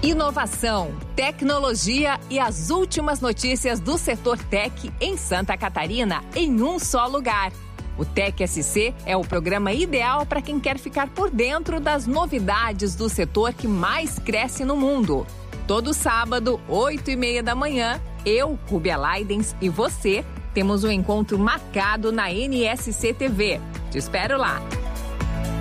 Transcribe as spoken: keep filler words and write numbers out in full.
Inovação, tecnologia e as últimas notícias do setor tech em Santa Catarina em um só lugar. O Tech S C é o programa ideal para quem quer ficar por dentro das novidades do setor que mais cresce no mundo. Todo sábado, oito e meia da manhã, eu, Rúbia Leidens e você temos um encontro marcado na N S C T V. Te espero lá!